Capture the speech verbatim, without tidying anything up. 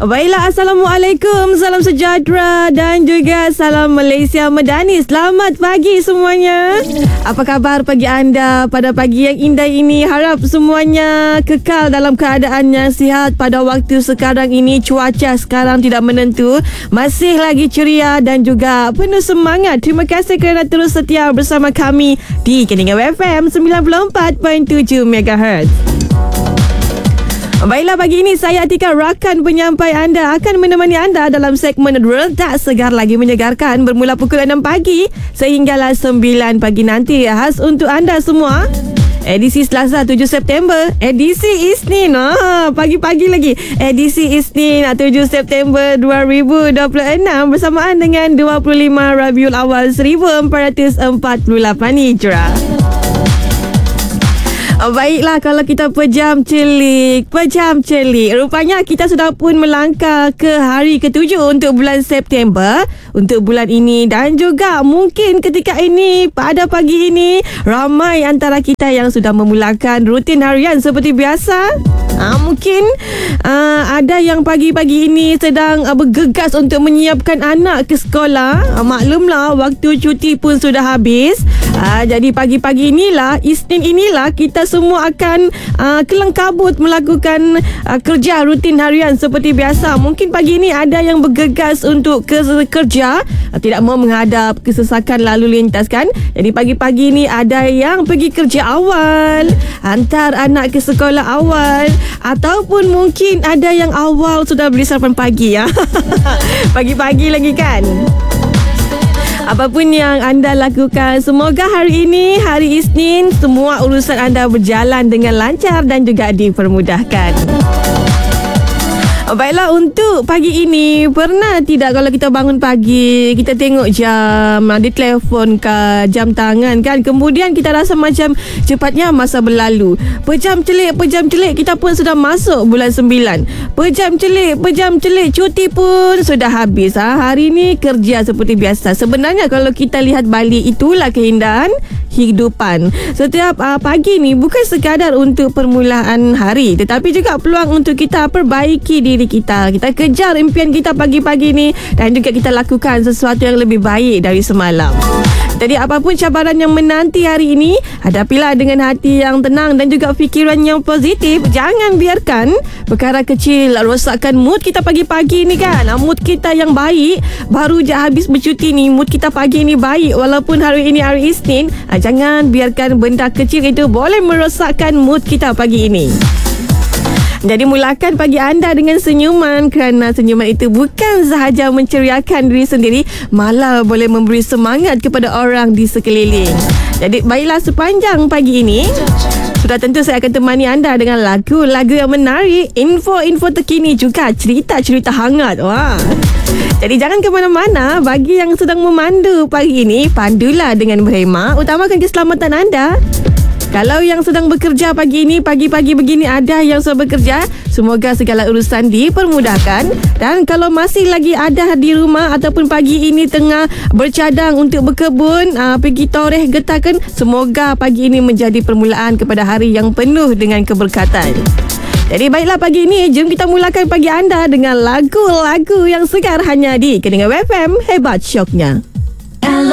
Baiklah, Assalamualaikum, salam sejahtera dan juga salam Malaysia Madani. Selamat pagi semuanya. Apa khabar pagi anda pada pagi yang indah ini? Harap semuanya kekal dalam keadaan yang sihat pada waktu sekarang ini. Cuaca sekarang tidak menentu, masih lagi ceria dan juga penuh semangat. Terima kasih kerana terus setia bersama kami di Keningau F M sembilan puluh empat perpuluhan tujuh megahertz. Baiklah, pagi ini saya Atika, rakan penyampai anda, akan menemani anda dalam segmen Redak Segar Lagi Menyegarkan bermula pukul enam pagi sehinggalah sembilan pagi nanti. Khas untuk anda semua, edisi Selasa tujuh September, edisi Isnin, ah, pagi-pagi lagi, edisi Isnin tujuh September dua ribu dua puluh enam bersamaan dengan dua puluh lima Rabiul Awal seribu empat ratus empat puluh lapan Hijrah. Baiklah, kalau kita pejam celik, pejam celik, rupanya kita sudah pun melangkah ke hari ketujuh untuk bulan September, untuk bulan ini. Dan juga mungkin ketika ini, pada pagi ini, ramai antara kita yang sudah memulakan rutin harian seperti biasa. Ha, mungkin uh, ada yang pagi-pagi ini sedang uh, bergegas untuk menyiapkan anak ke sekolah. Uh, maklumlah, waktu cuti pun sudah habis. Uh, jadi pagi-pagi inilah, Isnin inilah, kita semua akan uh, kelang kabut melakukan uh, kerja rutin harian seperti biasa. Mungkin pagi ini ada yang bergegas untuk ke kerja, uh, tidak mau menghadap kesesakan lalu lintas kan. Jadi pagi-pagi ini ada yang pergi kerja awal, hantar anak ke sekolah awal, ataupun mungkin ada yang awal sudah beli sarapan pagi ya. Pagi-pagi lagi kan. Apapun yang anda lakukan, semoga hari ini, hari Isnin, semua urusan anda berjalan dengan lancar dan juga dipermudahkan. Baiklah, untuk pagi ini, pernah tidak kalau kita bangun pagi, kita tengok jam, ada telefon ke jam tangan kan, kemudian kita rasa macam cepatnya masa berlalu. Pejam celik, pejam celik, kita pun sudah masuk bulan sembilan. Pejam celik, pejam celik, cuti pun sudah habis. Ha? Hari ini kerja seperti biasa. Sebenarnya kalau kita lihat balik, itulah keindahan kehidupan. Setiap uh, pagi ni bukan sekadar untuk permulaan hari, tetapi juga peluang untuk kita perbaiki diri kita. Kita kejar impian kita pagi-pagi ni dan juga kita lakukan sesuatu yang lebih baik dari semalam. Jadi apapun cabaran yang menanti hari ini, hadapilah dengan hati yang tenang dan juga fikiran yang positif. Jangan biarkan perkara kecil rosakkan mood kita pagi-pagi ni kan. Mood kita yang baik, baru je habis bercuti ni, mood kita pagi ni baik walaupun hari ini hari Isnin. Jangan biarkan benda kecil itu boleh merosakkan mood kita pagi ini. Jadi mulakan pagi anda dengan senyuman, kerana senyuman itu bukan sahaja menceriakan diri sendiri, malah boleh memberi semangat kepada orang di sekeliling. Jadi baiklah, sepanjang pagi ini sudah tentu saya akan temani anda dengan lagu-lagu yang menarik, info-info terkini, juga cerita-cerita hangat. Wah. Jadi jangan ke mana-mana. Bagi yang sedang memandu pagi ini, pandulah dengan berhemah, utamakan keselamatan anda. Kalau yang sedang bekerja pagi ini, pagi-pagi begini ada yang sudah bekerja, semoga segala urusan dipermudahkan. Dan kalau masih lagi ada di rumah ataupun pagi ini tengah bercadang untuk berkebun, aa, pergi toreh getakan, semoga pagi ini menjadi permulaan kepada hari yang penuh dengan keberkatan. Jadi baiklah, pagi ini jom kita mulakan pagi anda dengan lagu-lagu yang segar hanya di Keningau F M. Hebat syoknya.